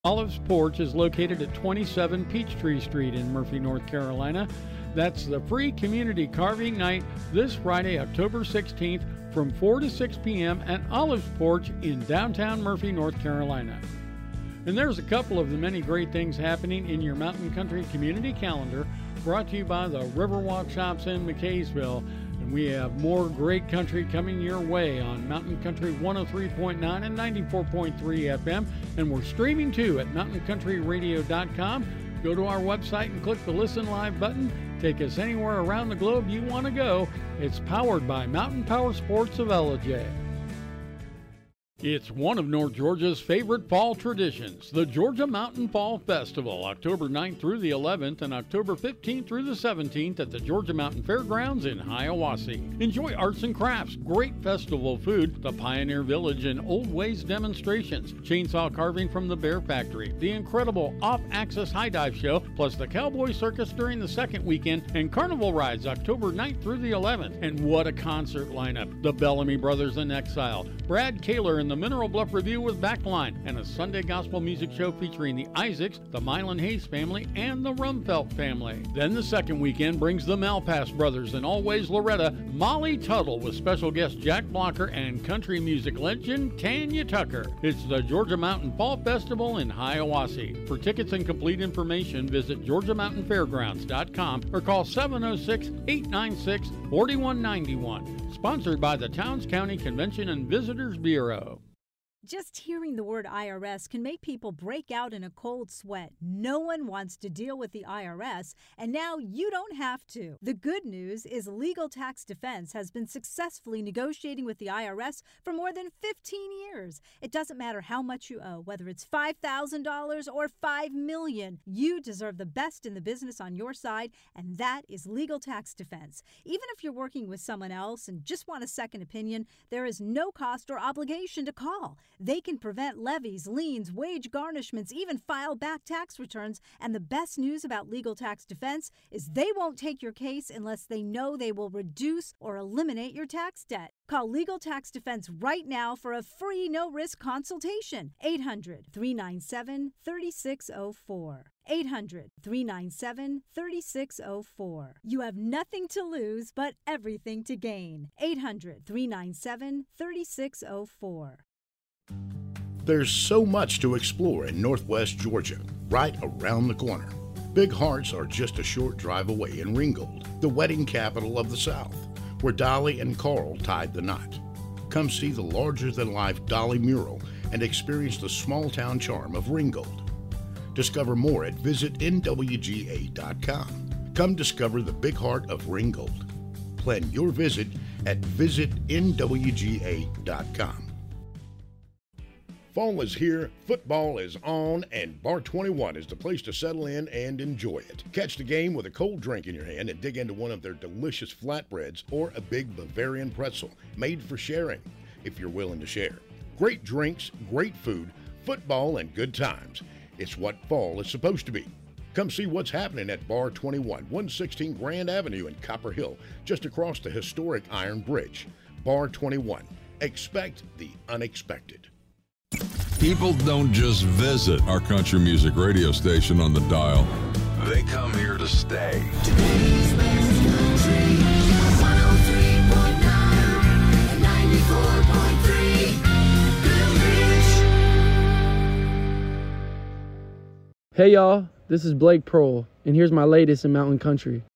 Olive's Porch is located at 27 Peachtree Street in Murphy, North Carolina. That's the free community carving night this Friday, October 16th from 4 to 6 p.m. at Olive's Porch in downtown Murphy, North Carolina. And there's a couple of the many great things happening in your Mountain Country community calendar, brought to you by the Riverwalk Shops in McKaysville. And we have more great country coming your way on Mountain Country 103.9 and 94.3 FM. And we're streaming too at mountainCountryRadio.com. Go to our website and click the Listen Live button. Take us anywhere around the globe you want to go. It's powered by Mountain Power Sports of LJ. It's one of North Georgia's favorite fall traditions, the Georgia Mountain Fall Festival, October 9th through the 11th and October 15th through the 17th at the Georgia Mountain Fairgrounds in Hiawassee. Enjoy arts and crafts, great festival food, the Pioneer Village and Old Ways demonstrations, chainsaw carving from the Bear Factory, the incredible off-axis high dive show, plus the Cowboy Circus during the second weekend, and carnival rides October 9th through the 11th. And what a concert lineup! The Bellamy Brothers in Exile, Brad Kaler and the Mineral Bluff Review with Backline, and a Sunday gospel music show featuring the Isaacs, the Milan Hayes family, and the Rumfelt family. Then the second weekend brings the Malpass Brothers and Always Loretta, Molly Tuttle with special guest Jack Blocker and country music legend Tanya Tucker. It's the Georgia Mountain Fall Festival in Hiawassee. For tickets and complete information, visit GeorgiaMountainFairgrounds.com or call 706-896-4191. Sponsored by the Towns County Convention and Visitors Bureau. Just hearing the word IRS can make people break out in a cold sweat. No one wants to deal with the IRS, and now you don't have to. The good news is Legal Tax Defense has been successfully negotiating with the IRS for more than 15 years. It doesn't matter how much you owe, whether it's $5,000 or $5 million. You deserve the best in the business on your side, and that is Legal Tax Defense. Even if you're working with someone else and just want a second opinion, there is no cost or obligation to call. They can prevent levies, liens, wage garnishments, even file back tax returns. And the best news about Legal Tax Defense is they won't take your case unless they know they will reduce or eliminate your tax debt. Call Legal Tax Defense right now for a free no-risk consultation. 800-397-3604. 800-397-3604. You have nothing to lose but everything to gain. 800-397-3604. There's so much to explore in Northwest Georgia, right around the corner. Big Hearts are just a short drive away in Ringgold, the wedding capital of the South, where Dolly and Carl tied the knot. Come see the larger-than-life Dolly mural and experience the small-town charm of Ringgold. Discover more at visitnwga.com. Come discover the big heart of Ringgold. Plan your visit at visitnwga.com. Fall is here, football is on, and Bar 21 is the place to settle in and enjoy it. Catch the game with a cold drink in your hand and dig into one of their delicious flatbreads or a big Bavarian pretzel, made for sharing, if you're willing to share. Great drinks, great food, football, and good times. It's what fall is supposed to be. Come see what's happening at Bar 21, 116 Grand Avenue in Copper Hill, just across the historic Iron Bridge. Bar 21. Expect the unexpected. People don't just visit our country music radio station on the dial. They come here to stay. Today's best country, 103.9 and 94.3. Hey y'all, this is Blake Prohl, and here's my latest in Mountain Country.